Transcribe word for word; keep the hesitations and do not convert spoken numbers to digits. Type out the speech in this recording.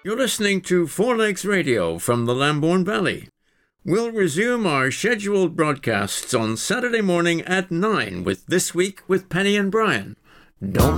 You're listening to Four Legs Radio from the Lambourne Valley. We'll resume our scheduled broadcasts on Saturday morning at nine with This Week with Penny and Brian. Don't